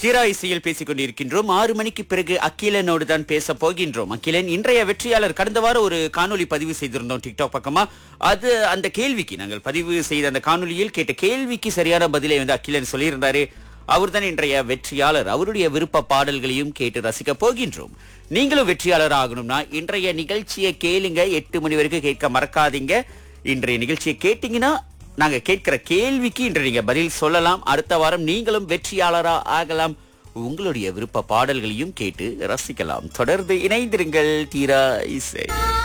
தீரா இசையில் பேசிக் கொண்டிருக்கின்றோம். 6 மணிக்கு பிறகு அகிலனோடு தான் பேச போகின்றோம். அகிலன் இன்றைய வெற்றியாளர். கடந்த வாரம் ஒரு காணொளி பதிவு செய்திருந்தோம் டிக்டாக் பக்கமா. அந்த கேள்விக்கு நாங்கள் பதிவு செய்த அந்த காணொளியில் கேட்ட கேள்விக்கு சரியான பதிலை அகிலன் சொல்லியிருந்தாரு. அவர்தான் இன்றைய வெற்றியாளர். அவருடைய விருப்ப பாடல்களையும் கேட்டு ரசிக்க போகின்றோம். நீங்களும் வெற்றியாளர் ஆகணும்னா இன்றைய நிகழ்ச்சியை கேளுங்க. 8 மணி வரைக்கும் கேட்க மறக்காதீங்க. இன்றைய நிகழ்ச்சியை கேட்டீங்கன்னா நாங்க கேட்கிற கேள்விக்கு இன்று நீங்க பதில் சொல்லலாம். அடுத்த வாரம் நீங்களும் வெற்றியாளரா ஆகலாம். உங்களுடைய விருப்ப பாடல்களையும் கேட்டு ரசிக்கலாம். தொடர்ந்து இணைந்திருங்கள். தீரா இசை.